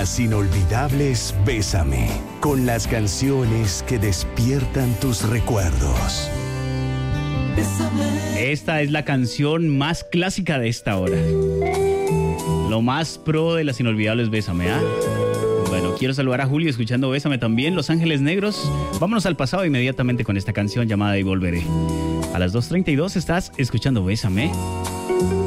Las inolvidables Bésame, con las canciones que despiertan tus recuerdos. Esta es la canción más clásica de esta hora. Lo más pro de las inolvidables Bésame, ¿ah? Bueno, quiero saludar a Julio escuchando Bésame también. Los Ángeles Negros. Vámonos al pasado inmediatamente con esta canción llamada Y Volveré. A las 2:32 estás escuchando Bésame.